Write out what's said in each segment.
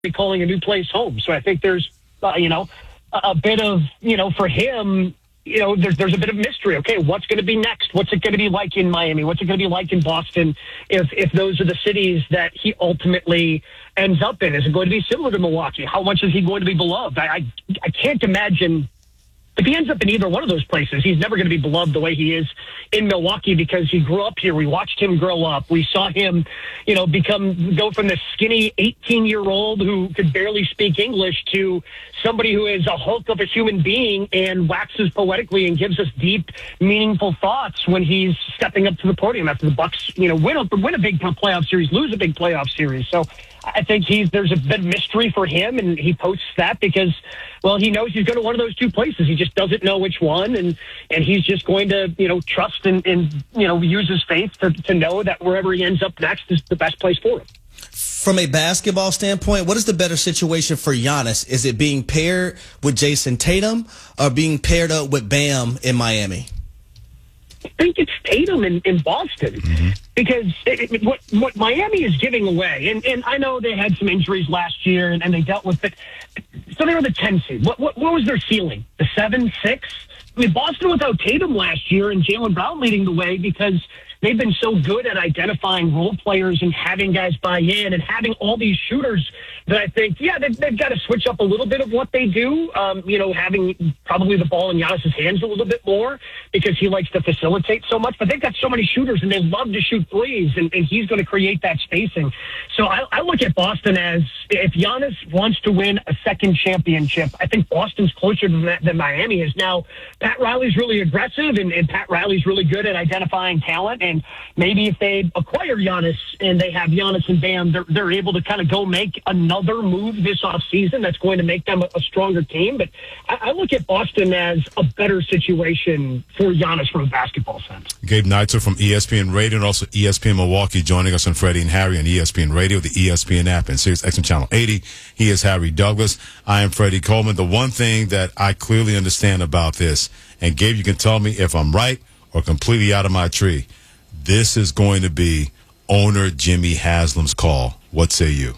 be calling a new place home. So I think there's, a bit of, for him, there's a bit of mystery. Okay, what's going to be next? What's it going to be like in Miami? What's it going to be like in Boston if those are the cities that he ultimately ends up in? Is it going to be similar to Milwaukee? How much is he going to be beloved? I can't imagine. If he ends up in either one of those places, he's never going to be beloved the way he is in Milwaukee because he grew up here. We watched him grow up. We saw him, go from this skinny 18-year-old who could barely speak English to somebody who is a hulk of a human being and waxes poetically and gives us deep, meaningful thoughts when he's stepping up to the podium after the Bucks, win a big playoff series, lose a big playoff series. So I think there's a bit of mystery for him, and he posts that because, well, he knows he's going to one of those two places. He just doesn't know which one, and he's just going to, trust and use his faith to know that wherever he ends up next is the best place for him. From a basketball standpoint, what is the better situation for Giannis? Is it being paired with Jason Tatum or being paired up with Bam in Miami? I think it's Tatum in Boston because what Miami is giving away, and I know they had some injuries last year and they dealt with it. So they were the 10 seed. What was their ceiling? The 7, 6? I mean, Boston without Tatum last year and Jaylen Brown leading the way because they've been so good at identifying role players and having guys buy in and having all these shooters that I think, they've got to switch up a little bit of what they do, having probably the ball in Giannis's hands a little bit more because he likes to facilitate so much. But they've got so many shooters, and they love to shoot threes, and he's going to create that spacing. So I look at Boston as if Giannis wants to win a second championship, I think Boston's closer to that than Miami is. Now, Pat Riley's really aggressive, and Pat Riley's really good at identifying talent, and maybe if they acquire Giannis and they have Giannis and Bam, they're able to kind of go make another move this offseason that's going to make them a stronger team. But I look at Boston as a better situation for Giannis from a basketball sense. Gabe Neitzel from ESPN Radio and also ESPN Milwaukee joining us on Freddie and Harry on ESPN Radio, the ESPN app, and Sirius XM Channel 80. He is Harry Douglas. I am Freddie Coleman. The one thing that I clearly understand about this, and Gabe, you can tell me if I'm right or completely out of my tree, this is going to be owner Jimmy Haslam's call. What say you?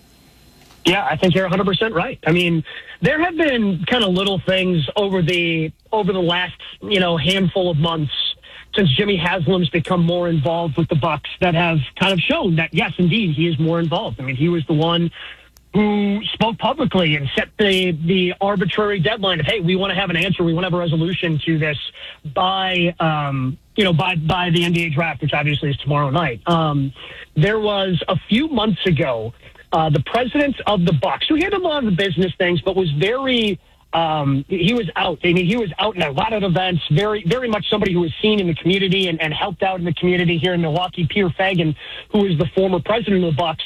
Yeah, I think you're 100% right. I mean, there have been kind of little things over the last, handful of months since Jimmy Haslam's become more involved with the Bucks that have kind of shown that, yes, indeed, he is more involved. I mean, he was the one who spoke publicly and set the arbitrary deadline of, hey, we want to have an answer, we want to have a resolution to this by the NBA draft, which obviously is tomorrow night. There was a few months ago, the president of the Bucks, who handled a lot of the business things, but was very, he was out. I mean, he was out in a lot of events, very, very much somebody who was seen in the community and helped out in the community here in Milwaukee. Peter Fagan, who is the former president of the Bucks,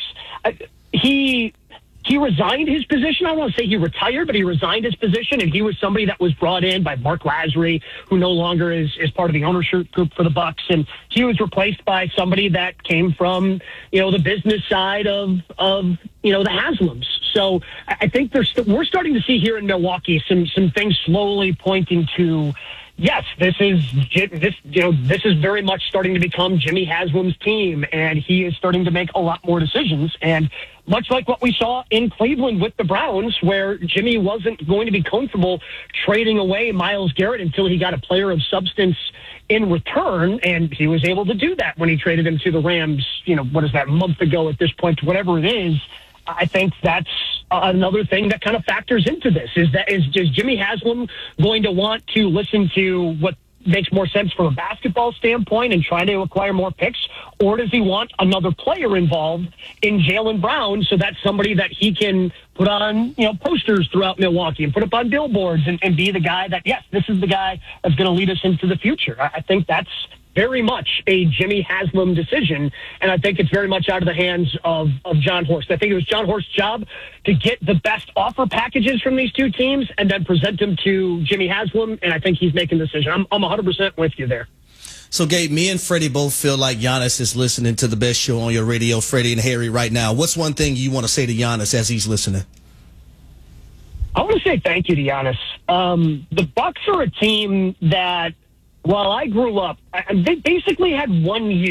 he resigned his position. I don't want to say he retired, but he resigned his position, and he was somebody that was brought in by Mark Lazary, who no longer is part of the ownership group for the Bucks, and he was replaced by somebody that came from, the business side of the Haslams. So I think we're starting to see here in Milwaukee some things slowly pointing to, yes, this is very much starting to become Jimmy Haslam's team, and he is starting to make a lot more decisions. And much like what we saw in Cleveland with the Browns, where Jimmy wasn't going to be comfortable trading away Myles Garrett until he got a player of substance in return, and he was able to do that when he traded him to the Rams, what is that, a month ago at this point, whatever it is. I think that's another thing that kind of factors into this is Jimmy Haslam going to want to listen to what makes more sense from a basketball standpoint and try to acquire more picks, or does he want another player involved in Jaylen Brown so that's somebody that he can put on, posters throughout Milwaukee and put up on billboards and be the guy that, yes, this is the guy that's going to lead us into the future. I think that's very much a Jimmy Haslam decision, and I think it's very much out of the hands of John Horst. I think it was John Horst's job to get the best offer packages from these two teams and then present them to Jimmy Haslam, and I think he's making the decision. I'm 100% with you there. So, Gabe, me and Freddie both feel like Giannis is listening to the best show on your radio, Freddie and Harry, right now. What's one thing you want to say to Giannis as he's listening? I want to say thank you to Giannis. The Bucks are a team that, while I grew up, they basically had 1 year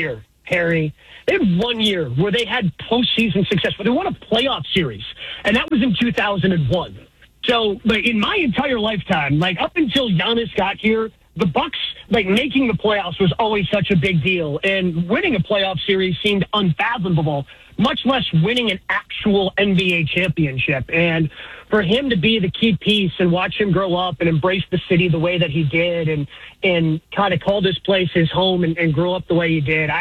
Perry. They had 1 year where they had postseason success, but they won a playoff series, and that was in 2001. So, like, in my entire lifetime, like up until Giannis got here, the Bucks, like, making the playoffs was always such a big deal, and winning a playoff series seemed unfathomable, much less winning an actual NBA championship. And for him to be the key piece and watch him grow up and embrace the city the way that he did and kind of call this place his home and grow up the way he did,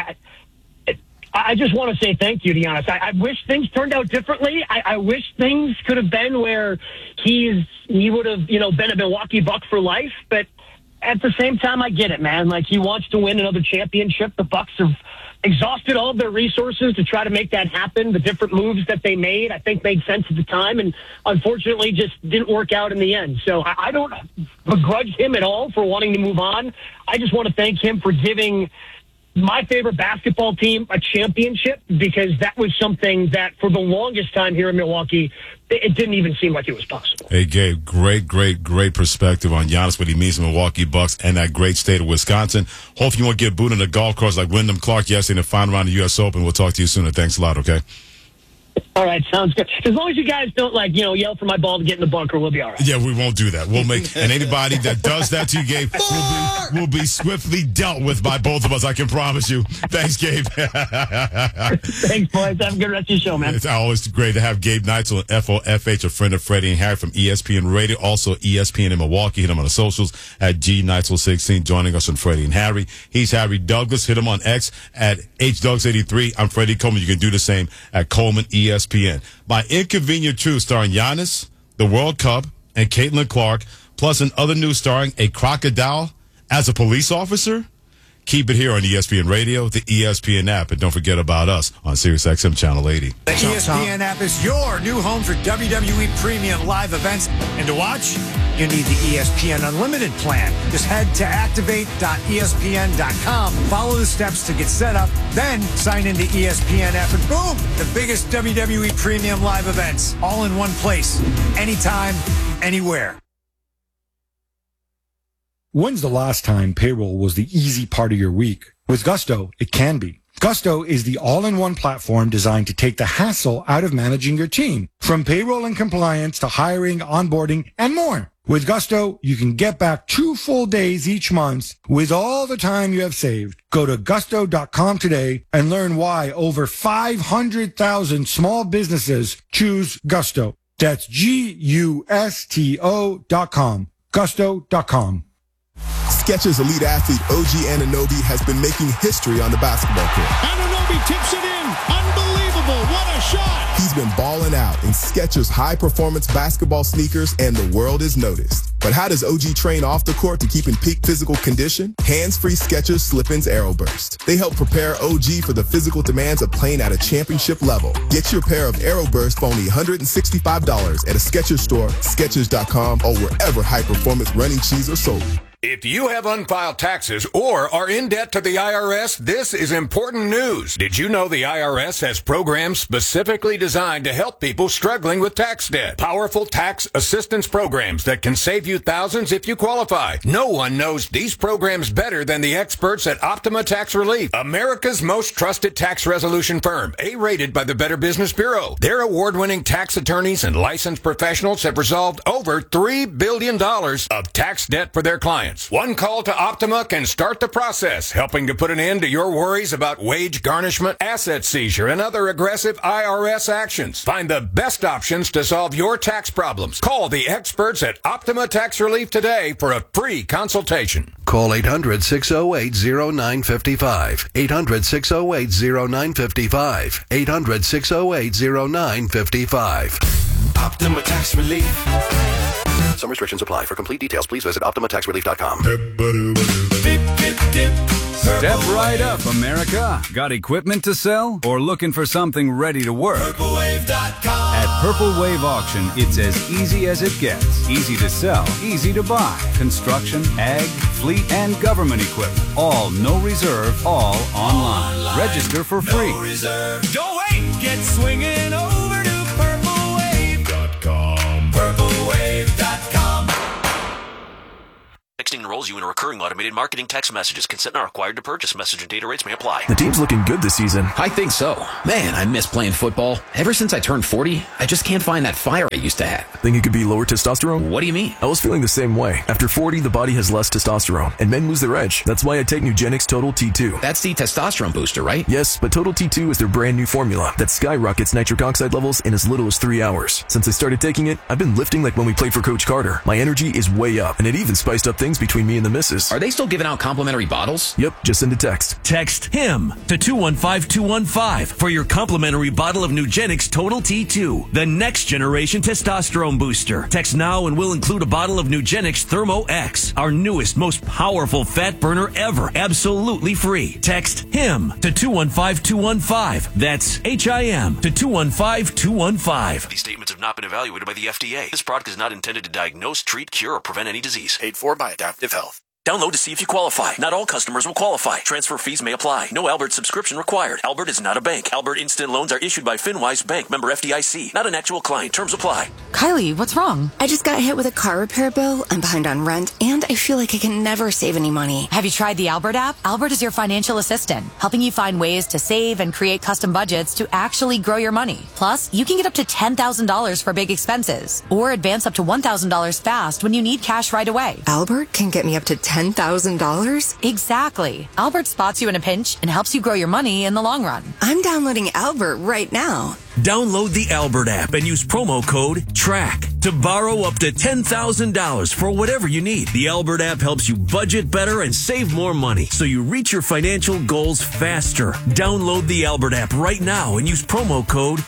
I just want to say thank you to Giannis. I wish things turned out differently. I wish things could have been where he would have, been a Milwaukee Buck for life. But at the same time, I get it, man. Like, he wants to win another championship. The Bucks have exhausted all of their resources to try to make that happen. The different moves that they made, I think, made sense at the time, and unfortunately just didn't work out in the end. So I don't begrudge him at all for wanting to move on. I just want to thank him for giving my favorite basketball team a championship, because that was something that for the longest time here in Milwaukee, it didn't even seem like it was possible. Hey, Gabe, great perspective on Giannis, what he means to Milwaukee Bucks and that great state of Wisconsin. Hopefully you won't get booed on the golf course like Wyndham Clark yesterday in the final round of the U.S. Open. We'll talk to you soon, and thanks a lot, okay? All right, sounds good. As long as you guys don't, yell for my ball to get in the bunker, we'll be all right. Yeah, we won't do that. We'll make, and anybody that does that to you, Gabe, will be swiftly dealt with by both of us, I can promise you. Thanks, Gabe. Thanks, boys. Have a good rest of your show, man. It's always great to have Gabe Neitzel on FOFH, a friend of Freddie and Harry from ESPN Radio, also ESPN in Milwaukee. Hit him on the socials at GNeitzel16, joining us on Freddie and Harry. He's Harry Douglas. Hit him on X at HDugs83. I'm Freddie Coleman. You can do the same at Coleman ESPN. My Inconvenient Truth, starring Giannis, the World Cup, and Caitlin Clark, plus another news starring a crocodile as a police officer. Keep it here on ESPN Radio, the ESPN app, and don't forget about us on SiriusXM Channel 80. The ESPN app is your new home for WWE Premium live events. And to watch, you need the ESPN Unlimited plan. Just head to activate.espn.com, follow the steps to get set up, then sign into ESPN app, and boom, the biggest WWE Premium live events, all in one place, anytime, anywhere. When's the last time payroll was the easy part of your week? With Gusto, it can be. Gusto is the all-in-one platform designed to take the hassle out of managing your team, from payroll and compliance to hiring, onboarding, and more. With Gusto, you can get back 2 full days each month with all the time you have saved. Go to gusto.com today and learn why over 500,000 small businesses choose Gusto. That's Gusto.com. Gusto.com. Skechers elite athlete OG Anunoby has been making history on the basketball court. Anunoby tips it in. Unbelievable. What a shot. He's been balling out in Skechers high-performance basketball sneakers, and the world is noticed. But how does OG train off the court to keep in peak physical condition? Hands-free Skechers Slip-ins Aeroburst. They help prepare OG for the physical demands of playing at a championship level. Get your pair of Aeroburst for only $165 at a Skechers store, Skechers.com, or wherever high-performance running shoes are sold. If you have unfiled taxes or are in debt to the IRS, this is important news. Did you know the IRS has programs specifically designed to help people struggling with tax debt? Powerful tax assistance programs that can save you thousands if you qualify. No one knows these programs better than the experts at Optima Tax Relief, America's most trusted tax resolution firm, A-rated by the Better Business Bureau. Their award-winning tax attorneys and licensed professionals have resolved over $3 billion of tax debt for their clients. One call to Optima can start the process, helping to put an end to your worries about wage garnishment, asset seizure, and other aggressive IRS actions. Find the best options to solve your tax problems. Call the experts at Optima Tax Relief today for a free consultation. Call 800-608-0955. 800-608-0955. 800-608-0955. Optima Tax Relief. Some restrictions apply. For complete details, please visit OptimaTaxRelief.com. Step right up, America. Got equipment to sell or looking for something ready to work? PurpleWave.com. At Purple Wave Auction, it's as easy as it gets. Easy to sell, easy to buy. Construction, ag, fleet, and government equipment. All no reserve, all online. Register for free. No reserve. Don't wait. Get swinging over to PurpleWave.com. PurpleWave.com. Texting enroll enrolls you in a recurring automated marketing text messages. Consent not required to purchase. Message and data rates may apply. The team's looking good this season. I think so. Man, I miss playing football. Ever since I turned 40, I just can't find that fire I used to have. Think it could be lower testosterone? What do you mean? I was feeling the same way. After 40, the body has less testosterone, and men lose their edge. That's why I take Nugenix Total T2. That's the testosterone booster, right? Yes, but Total T2 is their brand new formula that skyrockets nitric oxide levels in as little as 3 hours. Since I started taking it, I've been lifting like when we played for Coach Carter. My energy is way up, and it even spiced up things between me and the missus. Are they still giving out complimentary bottles? Yep, just send a text. Text HIM to 215215 for your complimentary bottle of Nugenix Total T2, the next generation testosterone booster. Text now and we'll include a bottle of Nugenix Thermo X, our newest, most powerful fat burner ever, absolutely free. Text HIM to 215215. That's HIM to 215215. These statements have not been evaluated by the FDA. This product is not intended to diagnose, treat, cure, or prevent any disease. Paid for by Adaptive Health. Download to see if you qualify. Not all customers will qualify. Transfer fees may apply. No Albert subscription required. Albert is not a bank. Albert Instant Loans are issued by FinWise Bank, member FDIC. Not an actual client. Terms apply. Kylie, what's wrong? I just got hit with a car repair bill. I'm behind on rent, and I feel like I can never save any money. Have you tried the Albert app? Albert is your financial assistant, helping you find ways to save and create custom budgets to actually grow your money. Plus, you can get up to $10,000 for big expenses, or advance up to $1,000 fast when you need cash right away. Albert can get me up to $10,000? Exactly. Albert spots you in a pinch and helps you grow your money in the long run. I'm downloading Albert right now. Download the Albert app and use promo code TRACK to borrow up to $10,000 for whatever you need. The Albert app helps you budget better and save more money so you reach your financial goals faster. Download the Albert app right now and use promo code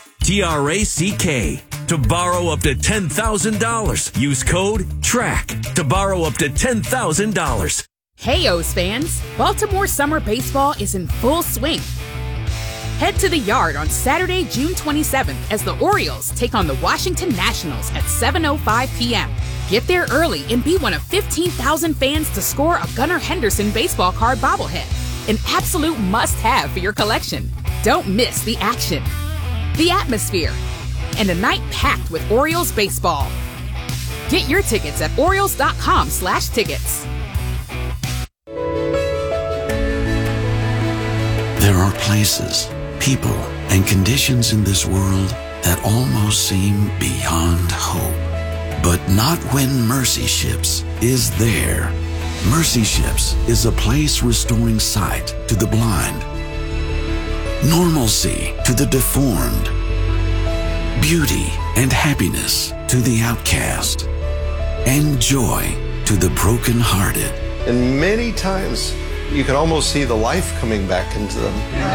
TRACK to borrow up to $10,000. Use code TRACK to borrow up to $10,000. Hey, O's fans! Baltimore summer baseball is in full swing. Head to the Yard on Saturday, June 27th as the Orioles take on the Washington Nationals at 7:05 p.m. Get there early and be one of 15,000 fans to score a Gunnar Henderson baseball card bobblehead, an absolute must-have for your collection. Don't miss the action, the atmosphere, and a night packed with Orioles baseball. Get your tickets at Orioles.com/tickets. There are places, people, and conditions in this world that almost seem beyond hope. But not when Mercy Ships is there. Mercy Ships is a place restoring sight to the blind, normalcy to the deformed, beauty and happiness to the outcast, and joy to the brokenhearted. And many times, you can almost see the life coming back into them.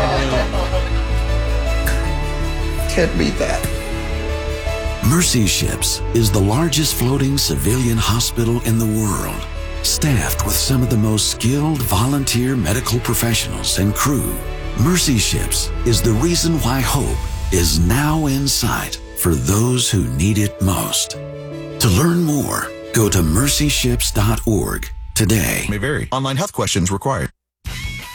Can't beat that. Mercy Ships is the largest floating civilian hospital in the world, staffed with some of the most skilled volunteer medical professionals and crew. Mercy Ships is the reason why hope is now in sight for those who need it most. To learn more, go to mercyships.org today. May vary. Online health questions required.